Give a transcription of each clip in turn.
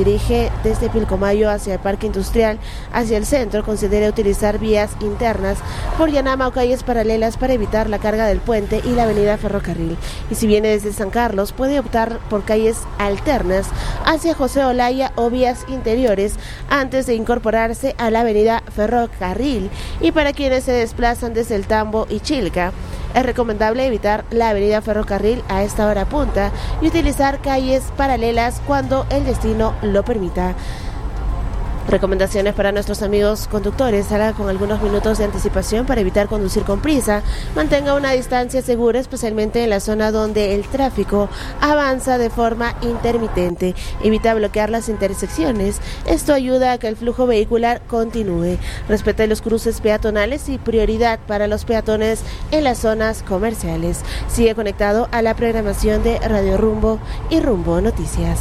dirige desde Pilcomayo hacia el Parque Industrial, hacia el centro, considere utilizar vías internas por Yanama o calles paralelas para evitar la carga del puente y la avenida Ferrocarril. Y si viene desde San Carlos, puede optar por calles alternas hacia José Olaya o vías interiores antes de incorporarse a la avenida Ferrocarril. Y para quienes se desplazan desde el Tambo y Chilca, es recomendable evitar la avenida Ferrocarril a esta hora punta y utilizar calles paralelas cuando el destino lo permita. Recomendaciones para nuestros amigos conductores: salga con algunos minutos de anticipación para evitar conducir con prisa, mantenga una distancia segura, especialmente en la zona donde el tráfico avanza de forma intermitente, evita bloquear las intersecciones, esto ayuda a que el flujo vehicular continúe, respete los cruces peatonales y prioridad para los peatones en las zonas comerciales. Sigue conectado a la programación de Radio Rumbo y Rumbo Noticias.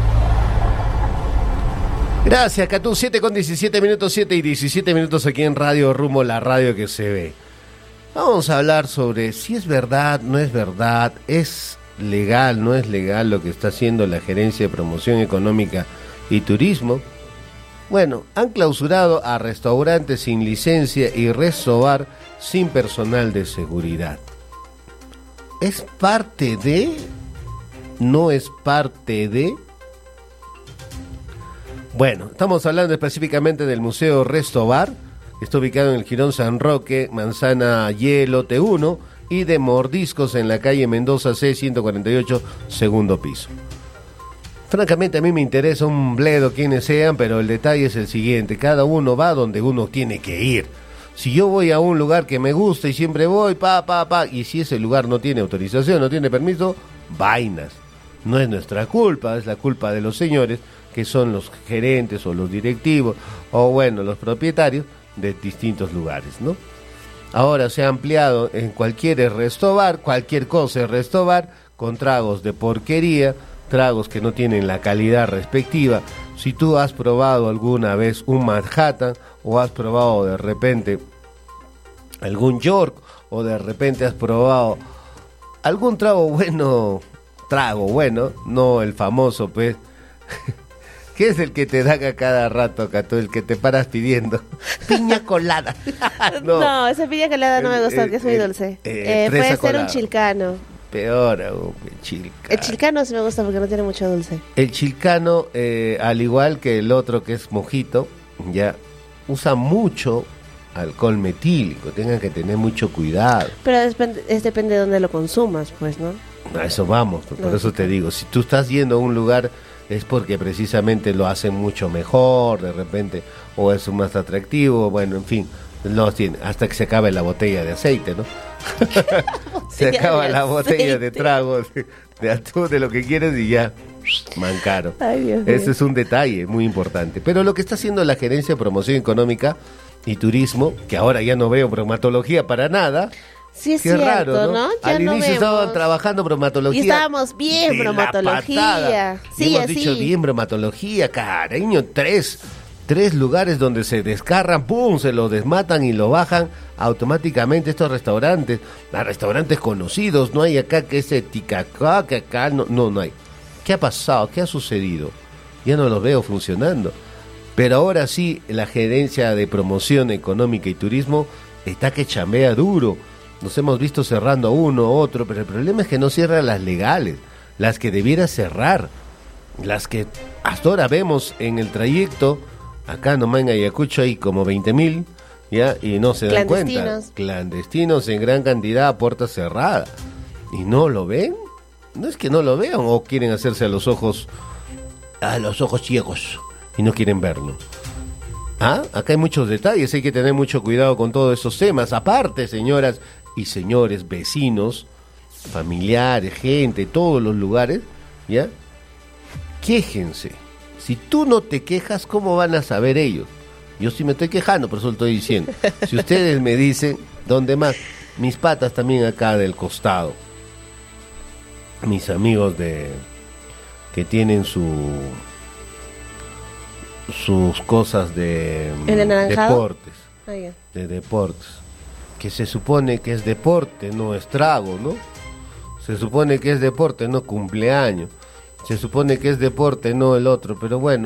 Gracias, Catú. 7:17, 7 y 17 aquí en Radio Rumbo, la radio que se ve. Vamos a hablar sobre si es verdad, no es verdad, es legal, no es legal lo que está haciendo la Gerencia de Promoción Económica y Turismo. Bueno, han clausurado a restaurantes sin licencia y restobar sin personal de seguridad. ¿Es parte de? ¿No es parte de? Bueno, estamos hablando específicamente del Museo Restobar, que está ubicado en el Jirón San Roque, Manzana Hielo T1, y de Mordiscos en la calle Mendoza C 148, segundo piso. Francamente a mí me interesa un bledo quienes sean, pero el detalle es el siguiente: cada uno va donde uno tiene que ir. Si yo voy a un lugar que me gusta y siempre voy, y si ese lugar no tiene autorización, no tiene permiso, vainas. No es nuestra culpa, es la culpa de los señores que son los gerentes o los directivos o bueno, los propietarios de distintos lugares, ¿no? Ahora se ha ampliado en cualquier restobar, cualquier cosa es restobar, con tragos de porquería, tragos que no tienen la calidad respectiva. Si tú has probado alguna vez un Manhattan o has probado de repente algún York o de repente has probado algún trago bueno, no el famoso pues ¿qué es el que te dan a cada rato, Cato? El que te paras pidiendo. Piña colada. No, esa piña colada no me gustó, que es muy dulce. Puede ser un chilcano. Peor aún, el chilcano. El chilcano sí me gusta porque no tiene mucho dulce. El chilcano, al igual que el otro que es mojito, ya usa mucho alcohol metílico. Tengan que tener mucho cuidado. Pero depende de dónde lo consumas, pues, ¿no? A eso vamos, por eso te digo. Si tú estás yendo a un lugar, es porque precisamente lo hacen mucho mejor, de repente, o es más atractivo, bueno, en fin, no tiene, hasta que se acabe la botella de aceite, ¿no? Se acaba la botella de trago, de atún, de lo que quieres y ya, mancaro. Ese es un detalle muy importante. Pero lo que está haciendo la Gerencia de Promoción Económica y Turismo, que ahora ya no veo bromatología para nada. Sí, es cierto, raro, ¿no? Ya al inicio estaban trabajando bromatología. Y estábamos bien bromatología. Sí, hemos dicho bien bromatología, cariño. Tres lugares donde se descarran, pum, se lo desmatan y lo bajan automáticamente estos restaurantes. A restaurantes conocidos, no hay acá que ese ticacá, que acá no hay. ¿Qué ha pasado? ¿Qué ha sucedido? Ya no los veo funcionando. Pero ahora sí, la Gerencia de Promoción Económica y Turismo está que chambea duro. Nos hemos visto cerrando uno, otro, pero el problema es que no cierra las legales, las que debiera cerrar, las que hasta ahora vemos en el trayecto. Acá nomás en Ayacucho hay como 20,000, ¿ya? Y no se dan cuenta. Clandestinos en gran cantidad, a puerta cerrada. ¿Y no lo ven? No es que no lo vean, o quieren hacerse a los ojos ciegos y no quieren verlo. Acá hay muchos detalles, hay que tener mucho cuidado con todos esos temas. Aparte, señoras y señores, vecinos, familiares, gente, todos los lugares, ¿ya? Quéjense. Si tú no te quejas, ¿cómo van a saber ellos? Yo sí me estoy quejando, por eso lo estoy diciendo. Si ustedes me dicen, ¿dónde más? Mis patas también acá del costado. Mis amigos que tienen sus cosas de deportes. De deportes. Que se supone que es deporte, no es trago, ¿no? Se supone que es deporte, no cumpleaños. Se supone que es deporte, no el otro, pero bueno,